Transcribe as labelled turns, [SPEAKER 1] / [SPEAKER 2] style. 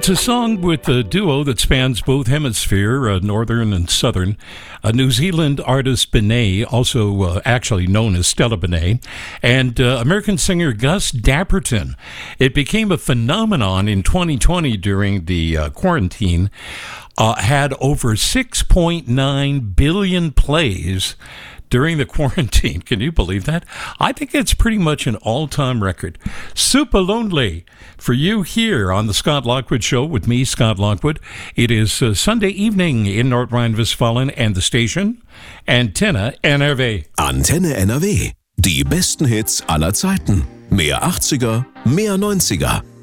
[SPEAKER 1] It's a song with a duo that spans both hemisphere, northern and southern. New Zealand artist Benet, also actually known as Stella Benet, and American singer Gus Dapperton. It became a phenomenon in 2020 during the quarantine. Had over 6.9 billion plays during the quarantine. Can you believe that? I think it's pretty much an all-time record. Super Lonely for you here on the Scott Lockwood Show with me, Scott Lockwood. It is Sunday evening in North Rhine-Westfalen and the station Antenne NRW.
[SPEAKER 2] Antenne NRW. Die besten Hits aller Zeiten. Mehr 80er, mehr 90er.